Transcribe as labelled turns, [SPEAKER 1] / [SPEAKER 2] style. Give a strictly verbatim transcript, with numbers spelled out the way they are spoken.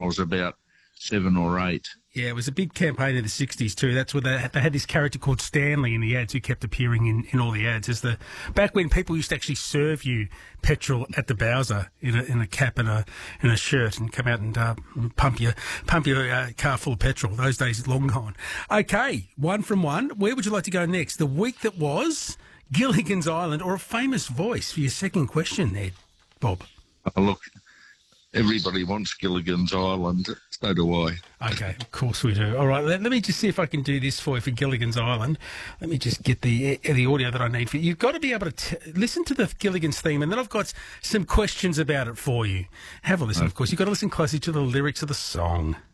[SPEAKER 1] was about seven or eight.
[SPEAKER 2] Yeah, it was a big campaign in the sixties too. That's where they, they had this character called Stanley in the ads who kept appearing in, in all the ads. As the back when people used to actually serve you petrol at the Bowser in a, in a cap and a and a shirt and come out and uh, pump your pump your uh, car full of petrol. Those days are long gone. Okay, one from one. Where would you like to go next? The week that was, Gilligan's Island, or a famous voice for your second question there, Bob?
[SPEAKER 1] Oh, look, everybody wants Gilligan's Island. So do I.
[SPEAKER 2] Okay, of course we do. All right, let, let me just see if I can do this for you for Gilligan's Island. Let me just get the uh, the audio that I need for you. You've got to be able to t- listen to the Gilligan's theme, and then I've got some questions about it for you. Have a listen, of course. You've got to listen closely to the lyrics of the song.